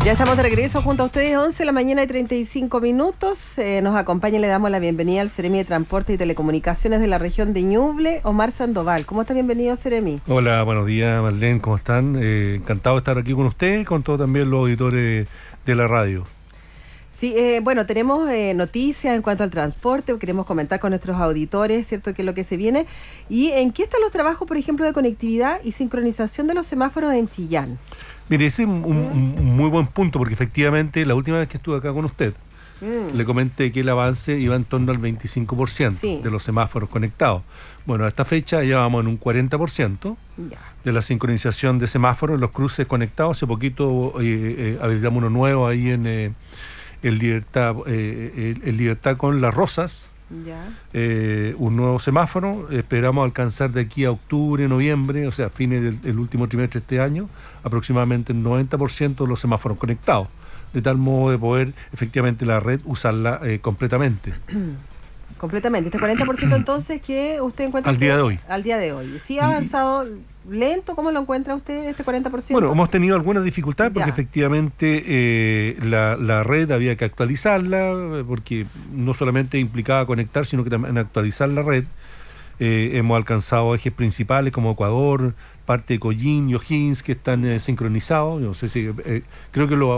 Ya estamos de regreso junto a ustedes, 11 de la mañana y 35 minutos. Nos acompaña y le damos la bienvenida al Seremi de Transporte y Telecomunicaciones de la región de Ñuble, Omar Sandoval. ¿Cómo está? Bienvenido, Seremi. Hola, buenos días, Marlene, ¿cómo están? Encantado de estar aquí con usted y con todos también los auditores de la radio. Sí, bueno, tenemos noticias en cuanto al transporte, queremos comentar con nuestros auditores, ¿cierto?, qué es lo que se viene. ¿Y en qué están los trabajos, por ejemplo, de conectividad y sincronización de los semáforos en Chillán? Mire, ese es un muy buen punto, porque efectivamente la última vez que estuve acá con usted, le comenté que el avance iba en torno al 25% de los semáforos conectados. Bueno, a esta fecha ya vamos en un 40% de la sincronización de semáforos en los cruces conectados. Hace poquito habilitamos uno nuevo ahí en el Libertad con Las Rosas. Un nuevo semáforo. Esperamos alcanzar de aquí a octubre, noviembre, o sea, fines del último trimestre de este año, aproximadamente el 90% de los semáforos conectados, de tal modo de poder efectivamente la red usarla completamente. Completamente. Este 40% entonces que usted encuentra al día de hoy. Al día de hoy. ¿Sí ha avanzado lento? ¿Cómo lo encuentra usted, este 40%? Bueno, hemos tenido algunas dificultades porque efectivamente la red había que actualizarla, porque no solamente implicaba conectar, sino que también actualizar la red. Hemos alcanzado ejes principales como Ecuador, parte de Collín y O'Higgins que están sincronizados. No sé si creo que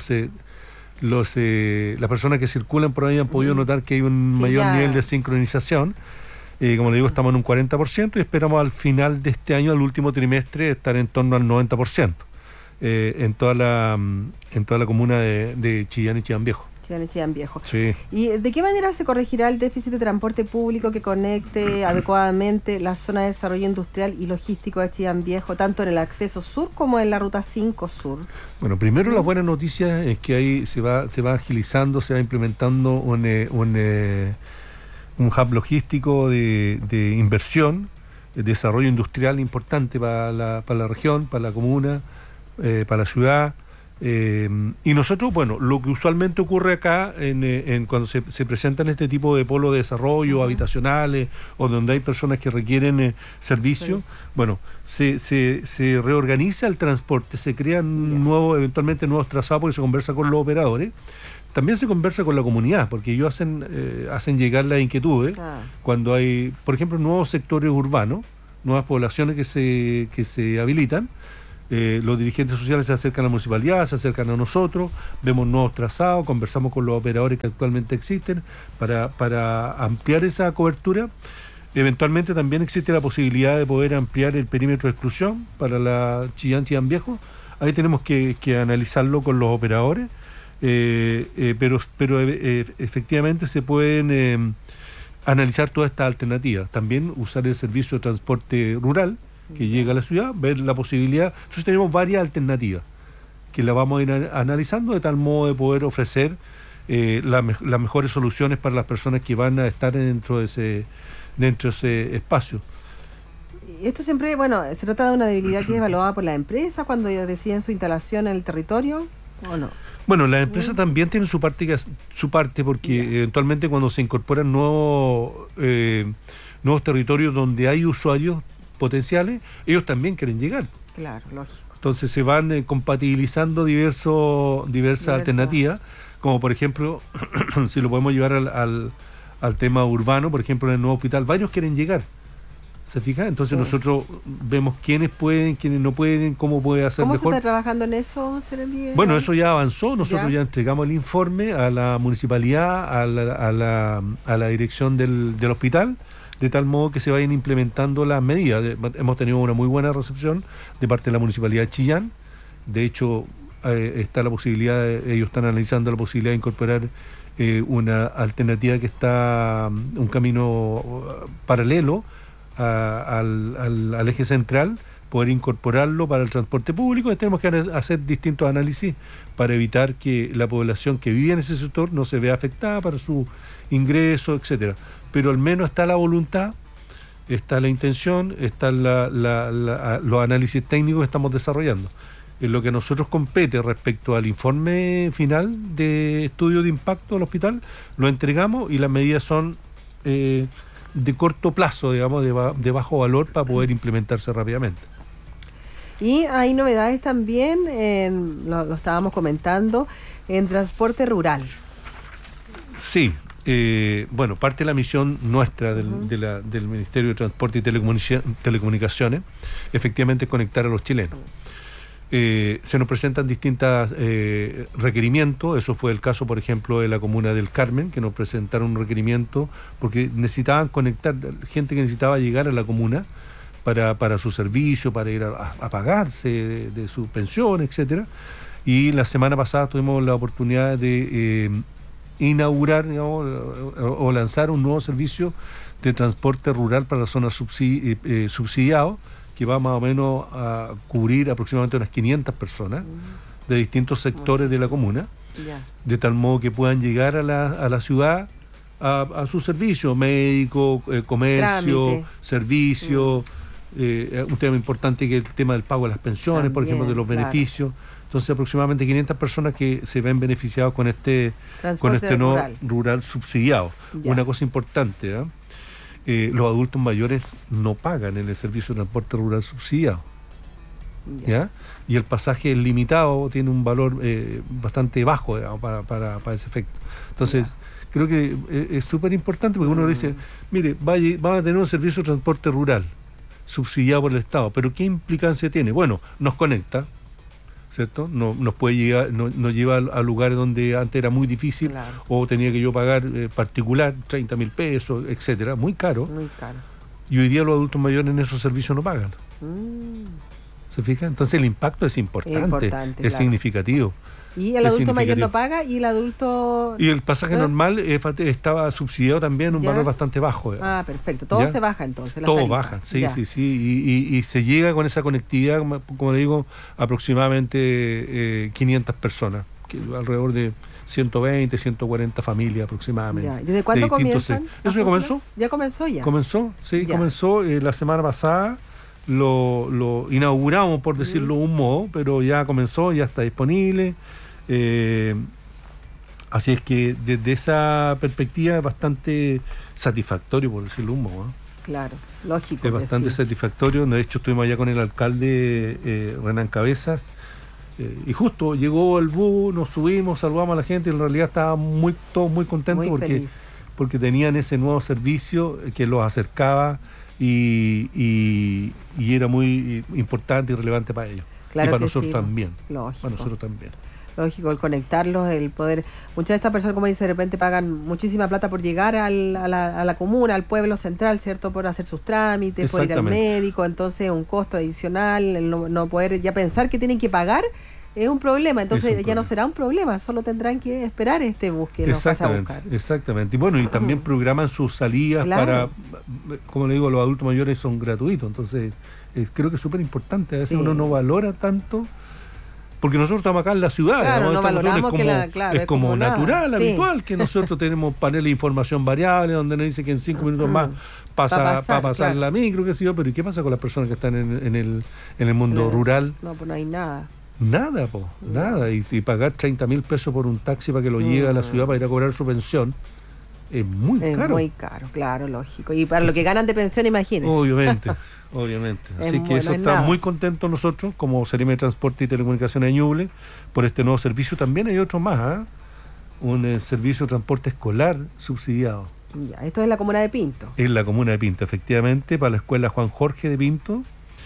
las personas que circulan por ahí han podido notar que hay un mayor nivel de sincronización. Como le digo, estamos en un 40% y esperamos al final de este año, al último trimestre, estar en torno al 90% en toda la comuna de Chillán y Chillán Viejo. Chillán Viejo. Sí. ¿Y de qué manera se corregirá el déficit de transporte público que conecte adecuadamente la zona de desarrollo industrial y logístico de Chillán Viejo, tanto en el acceso sur como en la ruta 5 sur? Bueno, primero la buena noticia es que ahí se va agilizando, se va implementando un hub logístico de inversión, de desarrollo industrial importante para la región, para la comuna, para la ciudad. Y nosotros, bueno, lo que usualmente ocurre acá cuando se presentan este tipo de polos de desarrollo habitacionales o donde hay personas que requieren servicios, bueno, se reorganiza el transporte, se crean eventualmente nuevos trazados porque se conversa con los operadores. También se conversa con la comunidad, porque ellos hacen llegar las inquietudes cuando hay, por ejemplo, nuevos sectores urbanos, nuevas poblaciones que se habilitan. Los dirigentes sociales se acercan a la municipalidad, se acercan a nosotros, vemos nuevos trazados, conversamos con los operadores que actualmente existen para ampliar esa cobertura. Eventualmente también existe la posibilidad de poder ampliar el perímetro de exclusión para la Chillán Viejo. Ahí tenemos que analizarlo con los operadores. Pero efectivamente se pueden analizar todas estas alternativas. También usar el servicio de transporte rural que llega a la ciudad, ver la posibilidad. Entonces tenemos varias alternativas que las vamos a ir analizando de tal modo de poder ofrecer las mejores soluciones para las personas que van a estar dentro de ese espacio. Esto siempre, bueno, se trata de una debilidad que es evaluada por la empresa cuando deciden su instalación en el territorio, ¿o no? Bueno, las empresas también tienen su parte porque eventualmente cuando se incorporan nuevos territorios donde hay usuarios potenciales, ellos también quieren llegar. Claro, lógico. Entonces se van compatibilizando diversas alternativas, como por ejemplo, si lo podemos llevar al tema urbano, por ejemplo en el nuevo hospital, varios quieren llegar. ¿Se fija? Entonces nosotros vemos quiénes pueden, quiénes no pueden, cómo puede hacer mejor. ¿Cómo se está trabajando en eso, Seremi? Bueno, eso ya avanzó. Nosotros ya entregamos el informe a la municipalidad, a la dirección del hospital, de tal modo que se vayan implementando las medidas. Hemos tenido una muy buena recepción de parte de la Municipalidad de Chillán. De hecho, está la posibilidad, ellos están analizando la posibilidad de incorporar una alternativa que está, un camino paralelo al eje central, poder incorporarlo para el transporte público. Tenemos que hacer distintos análisis para evitar que la población que vive en ese sector no se vea afectada para su ingreso, etcétera. Pero al menos está la voluntad, está la intención, están los análisis técnicos que estamos desarrollando. En lo que a nosotros compete respecto al informe final de estudio de impacto del hospital, lo entregamos y las medidas son de corto plazo, digamos, de bajo valor para poder implementarse rápidamente. Y hay novedades también, lo estábamos comentando, en transporte rural. Sí, bueno, parte de la misión nuestra del Ministerio de Transporte y Telecomunicaciones, efectivamente, es conectar a los chilenos. Se nos presentan distintos requerimientos. Eso fue el caso, por ejemplo, de la comuna del Carmen, que nos presentaron un requerimiento porque necesitaban conectar gente que necesitaba llegar a la comuna para su servicio, para ir a pagarse de su pensión, etcétera. Y la semana pasada tuvimos la oportunidad de inaugurar, digamos, o lanzar un nuevo servicio de transporte rural para la zona subsidiado, que va más o menos a cubrir aproximadamente unas 500 personas de distintos sectores de la comuna, de tal modo que puedan llegar a la ciudad a su servicio, médico, comercio, trámite, servicio, un tema importante que es el tema del pago de las pensiones, también, por ejemplo, de los beneficios. Entonces, aproximadamente 500 personas que se ven beneficiados con este nuevo rural subsidiado. Ya. Una cosa importante, los adultos mayores no pagan en el servicio de transporte rural subsidiado. ¿Ya? Y el pasaje es limitado, tiene un valor bastante bajo, digamos, para ese efecto. Entonces, creo que es súper importante porque uno dice, mire, van a tener un servicio de transporte rural subsidiado por el Estado, pero ¿qué implicancia tiene? Bueno, nos conecta, ¿cierto? Nos puede llegar, nos lleva a lugares donde antes era muy difícil, claro, o tenía que yo pagar particular 30.000 pesos, etcétera, muy caro. Muy caro. Y hoy día los adultos mayores en esos servicios no pagan. ¿Se fija? Entonces el impacto es importante, es claro, significativo. Y el adulto mayor no paga y el adulto... Y el pasaje normal estaba subsidiado también, un valor bastante bajo. Ah, perfecto. Todo se baja entonces. Todo baja, sí. Y se llega con esa conectividad, como le digo, aproximadamente 500 personas, alrededor de 120, 140 familias aproximadamente. Ya. ¿Desde cuándo comienzan? ¿Eso ya comenzó? ¿Ya comenzó ya? Comenzó, sí, comenzó la semana pasada. Lo inauguramos, por decirlo de un modo, pero ya comenzó, ya está disponible. Así es que desde esa perspectiva es bastante satisfactorio, por decirlo de un modo. Claro, lógico. Es bastante satisfactorio. De hecho, estuvimos allá con el alcalde Renán Cabezas, y justo llegó el bus, nos subimos, saludamos a la gente, y en realidad estaban todos muy contentos porque tenían ese nuevo servicio que los acercaba y era muy importante y relevante para ellos. Claro, y para nosotros también. Lógico. Para nosotros también. Lógico, el conectarlos, el poder... Muchas de estas personas, como dice, de repente pagan muchísima plata por llegar a la comuna, al pueblo central, ¿cierto? Por hacer sus trámites, por ir al médico, entonces un costo adicional, el no poder ya pensar que tienen que pagar es un problema, entonces ya no será un problema, solo tendrán que esperar este bus que los vas a buscar. Exactamente, y bueno, y también programan sus salidas para, como le digo, los adultos mayores son gratuitos, entonces creo que es súper importante, a veces uno no valora tanto, porque nosotros estamos acá en la ciudad, claro, no valoramos es como natural, habitual, que nosotros tenemos paneles de información variable donde nos dice que en 5 minutos más va a pasar la micro, qué sé yo, pero ¿y qué pasa con las personas que están en el mundo rural? No, pues no hay nada. Nada, y pagar 30.000 pesos por un taxi para que lo lleve a la ciudad para ir a cobrar su pensión es muy caro. Es muy caro, claro, lógico. Y para lo que ganan de pensión, imagínense. Obviamente. Así que eso está muy contentos nosotros, como Seremi de Transporte y Telecomunicaciones de Ñuble, por este nuevo servicio. También hay otro más, un servicio de transporte escolar subsidiado. Ya, esto es la comuna de Pinto. Es la comuna de Pinto, efectivamente, para la escuela Juan Jorge de Pinto.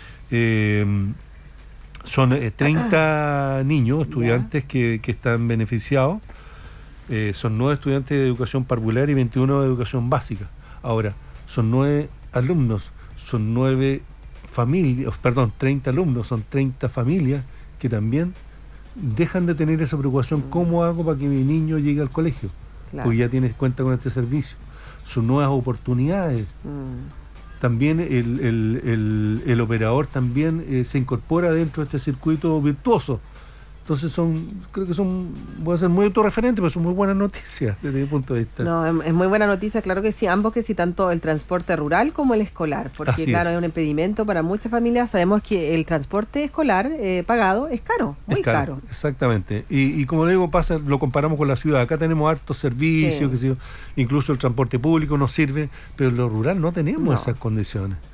Son 30 niños, estudiantes que están beneficiados. Son 9 estudiantes de educación parvular y 21 de educación básica. Ahora, son 9 alumnos, son 9 familias, 30 alumnos, son 30 familias que también dejan de tener esa preocupación, ¿cómo hago para que mi niño llegue al colegio? Claro. Porque ya tienes cuenta con este servicio. Son nuevas oportunidades. También el operador también se incorpora dentro de este circuito virtuoso. Entonces creo que voy a ser muy autorreferente, pero son muy buenas noticias desde mi punto de vista. No, es muy buena noticia, claro que sí, ambos, que sí, tanto el transporte rural como el escolar, porque claro, es un impedimento para muchas familias. Sabemos que el transporte escolar pagado es caro, muy caro. Exactamente, y como le digo, lo comparamos con la ciudad, acá tenemos hartos servicios, que incluso el transporte público nos sirve, pero en lo rural no tenemos esas condiciones.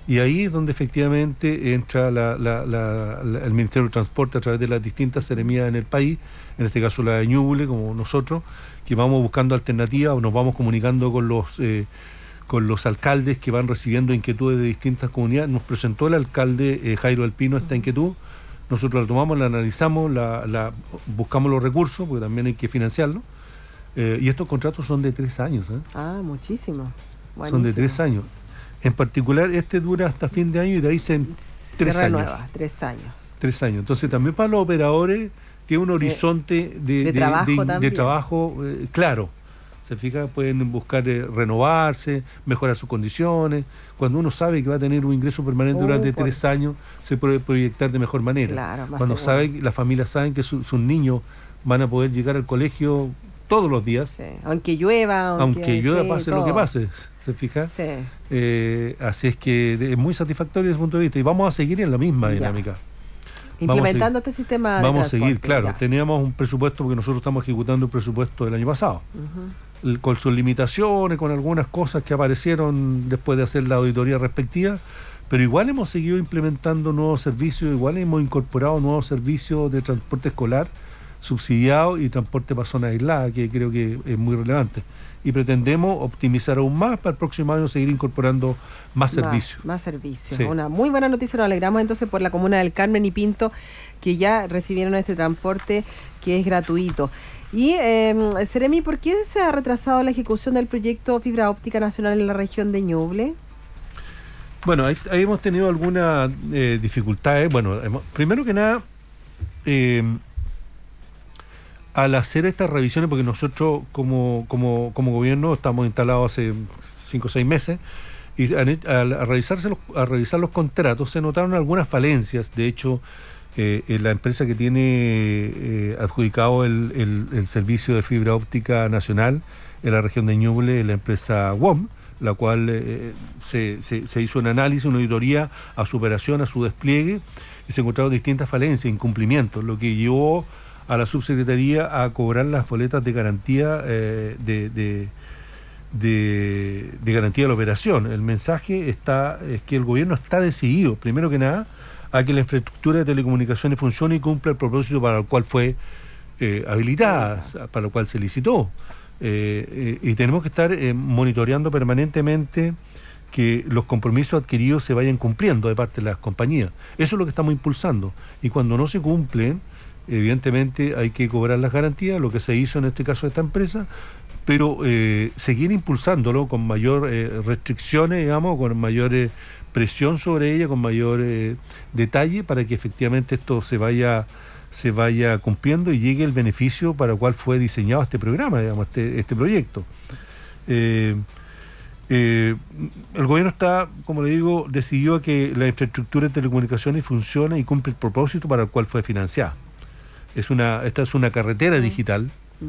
Y ahí es donde efectivamente entra el Ministerio de Transporte a través de las distintas seremías en el país, en este caso la de Ñuble, como nosotros, que vamos buscando alternativas, nos vamos comunicando con los alcaldes que van recibiendo inquietudes de distintas comunidades. Nos presentó el alcalde Jairo Alpino esta inquietud, nosotros la tomamos, la analizamos, buscamos los recursos, porque también hay que financiarlo, y estos contratos son de 3 años. Ah, muchísimo. Buenísimo. Son de 3 años. En particular, este dura hasta fin de año y de ahí se 3 renueva, años. 3 años. 3 años. Entonces, también para los operadores tiene un horizonte de trabajo claro. Se fija, pueden buscar renovarse, mejorar sus condiciones. Cuando uno sabe que va a tener un ingreso permanente durante 3 años, se puede proyectar de mejor manera. Claro, cuando las familias saben que sus niños van a poder llegar al colegio todos los días. Sí. Aunque llueva, pase lo que pase, ¿se fija? Sí. Así es que es muy satisfactorio desde ese punto de vista. Y vamos a seguir en la misma dinámica. Implementando este sistema de transporte. Vamos a seguir, claro. Ya. Teníamos un presupuesto, porque nosotros estamos ejecutando el presupuesto del año pasado. Con sus limitaciones, con algunas cosas que aparecieron después de hacer la auditoría respectiva, pero igual hemos seguido implementando nuevos servicios, igual hemos incorporado nuevos servicios de transporte escolar subsidiado y transporte para zonas aisladas, que creo que es muy relevante. Y pretendemos optimizar aún más para el próximo año, seguir incorporando más servicios. Más servicios. Sí. Una muy buena noticia, nos alegramos entonces por la comuna del Carmen y Pinto, que ya recibieron este transporte que es gratuito. Y, Seremi, ¿por qué se ha retrasado la ejecución del proyecto Fibra Óptica Nacional en la región de Ñuble? Bueno, ahí hemos tenido algunas dificultades. Bueno, primero que nada, al hacer estas revisiones, porque nosotros como gobierno estamos instalados hace 5 o 6 meses, y al revisar los contratos se notaron algunas falencias. De hecho, la empresa que tiene adjudicado el servicio de fibra óptica nacional en la región de Ñuble, la empresa WOM, la cual se hizo un análisis, una auditoría a su operación, a su despliegue, y se encontraron distintas falencias, incumplimientos, lo que llevó a la subsecretaría a cobrar las boletas de garantía de garantía de la operación. El mensaje es que el gobierno está decidido, primero que nada, a que la infraestructura de telecomunicaciones funcione y cumpla el propósito para el cual fue habilitada, para el cual se licitó. Y tenemos que estar monitoreando permanentemente que los compromisos adquiridos se vayan cumpliendo de parte de las compañías. Eso es lo que estamos impulsando. Y cuando no se cumplen, evidentemente hay que cobrar las garantías, lo que se hizo en este caso de esta empresa, pero seguir impulsándlo con mayor restricciones, digamos, con mayor presión sobre ella, con mayor detalle, para que efectivamente esto se vaya cumpliendo y llegue el beneficio para el cual fue diseñado este programa, digamos, este proyecto. El gobierno está, como le digo, decidió a que la infraestructura de telecomunicaciones funcione y cumple el propósito para el cual fue financiada. Esta es una carretera digital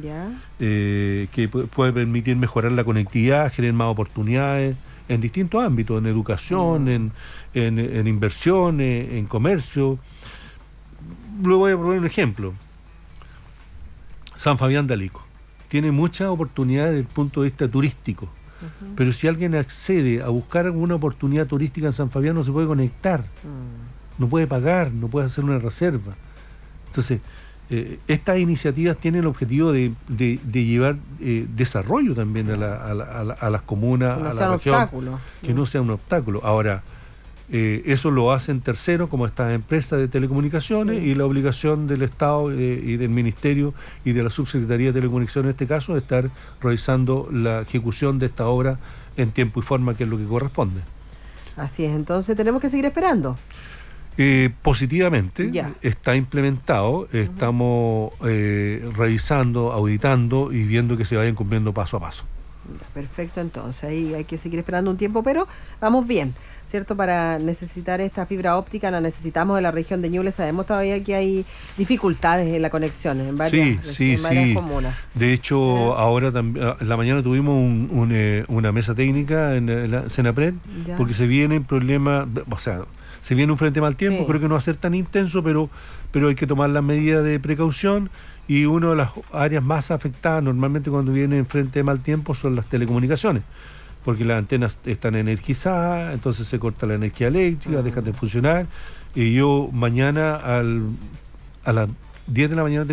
que puede permitir mejorar la conectividad, generar más oportunidades en distintos ámbitos, en educación, en inversiones, en comercio. Luego voy a poner un ejemplo. San Fabián de Alico tiene muchas oportunidades desde el punto de vista turístico, pero si alguien accede a buscar alguna oportunidad turística en San Fabián, no se puede conectar, no puede pagar, no puede hacer una reserva. Entonces, estas iniciativas tienen el objetivo de llevar desarrollo también a las comunas, a la región, que no sea un obstáculo. Ahora, eso lo hacen terceros, como estas empresas de telecomunicaciones, y la obligación del Estado y del Ministerio y de la Subsecretaría de Telecomunicaciones, en este caso, de estar realizando la ejecución de esta obra en tiempo y forma, que es lo que corresponde. Así es, entonces tenemos que seguir esperando. Positivamente está implementado, estamos revisando, auditando y viendo que se vayan cumpliendo paso a paso. Perfecto, entonces ahí hay que seguir esperando un tiempo, pero vamos bien, ¿cierto? Para necesitar esta fibra óptica la necesitamos de la región de Ñuble. Sabemos todavía que hay dificultades en la conexión en varias comunas. De hecho, ahora en la mañana tuvimos una mesa técnica en la Senapred, porque se vienen problemas, o sea, se viene un frente mal tiempo, creo que no va a ser tan intenso, pero hay que tomar las medidas de precaución. Y una de las áreas más afectadas normalmente cuando viene en frente de mal tiempo son las telecomunicaciones. porque las antenas están energizadas, entonces se corta la energía eléctrica, dejan de funcionar, y yo mañana a las 10 de la mañana